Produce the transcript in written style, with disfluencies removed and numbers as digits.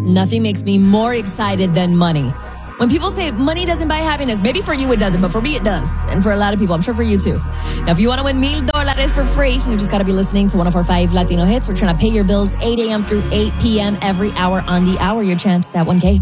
Nothing makes me more excited than money. When people say money doesn't buy happiness, maybe for you it doesn't, but for me it does. And for a lot of people, I'm sure for you too. Now, if you want to win $1,000 for free, you just got to be listening to 104.5 Latino Hits. We're trying to pay your bills 8 a.m. through 8 p.m. every hour on the hour. Your chance at $1K.